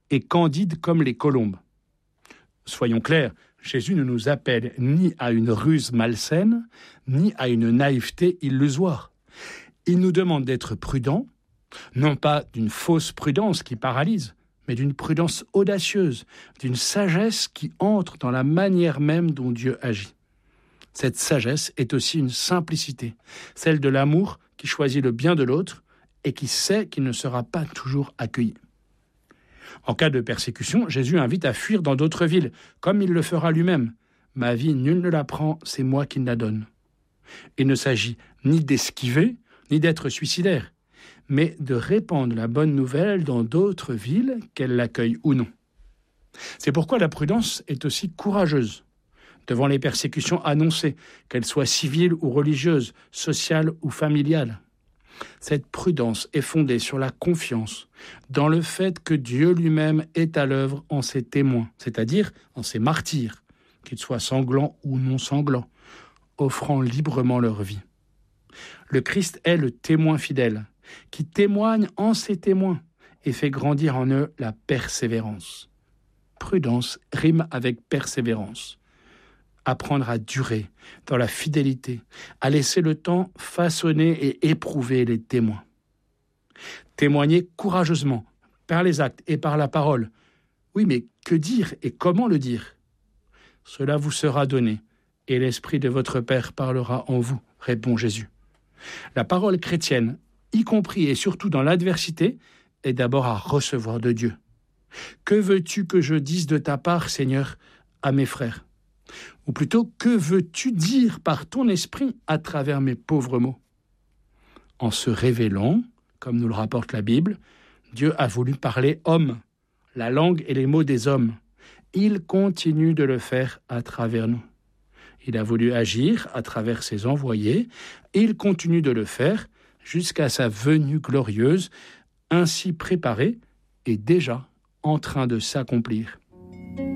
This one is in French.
et candide comme les colombes. Soyons clairs, Jésus ne nous appelle ni à une ruse malsaine, ni à une naïveté illusoire. Il nous demande d'être prudents, non pas d'une fausse prudence qui paralyse, mais d'une prudence audacieuse, d'une sagesse qui entre dans la manière même dont Dieu agit. Cette sagesse est aussi une simplicité, celle de l'amour qui choisit le bien de l'autre et qui sait qu'il ne sera pas toujours accueilli. En cas de persécution, Jésus invite à fuir dans d'autres villes, comme il le fera lui-même. « Ma vie, nul ne la prend, c'est moi qui la donne. » Il ne s'agit ni d'esquiver, ni d'être suicidaire, mais de répandre la bonne nouvelle dans d'autres villes, qu'elles l'accueillent ou non. C'est pourquoi la prudence est aussi courageuse. Devant les persécutions annoncées, qu'elles soient civiles ou religieuses, sociales ou familiales. Cette prudence est fondée sur la confiance dans le fait que Dieu lui-même est à l'œuvre en ses témoins, c'est-à-dire en ses martyrs, qu'ils soient sanglants ou non sanglants, offrant librement leur vie. Le Christ est le témoin fidèle, qui témoigne en ses témoins et fait grandir en eux la persévérance. Prudence rime avec persévérance. Apprendre à durer dans la fidélité, à laisser le temps façonner et éprouver les témoins. Témoigner courageusement, par les actes et par la parole. Oui, mais que dire et comment le dire ? Cela vous sera donné, et l'Esprit de votre Père parlera en vous, répond Jésus. La parole chrétienne, y compris et surtout dans l'adversité, est d'abord à recevoir de Dieu. Que veux-tu que je dise de ta part, Seigneur, à mes frères ? Ou plutôt, que veux-tu dire par ton esprit à travers mes pauvres mots ? En se révélant, comme nous le rapporte la Bible, Dieu a voulu parler homme, la langue et les mots des hommes. Il continue de le faire à travers nous. Il a voulu agir à travers ses envoyés, et il continue de le faire jusqu'à sa venue glorieuse, ainsi préparée et déjà en train de s'accomplir.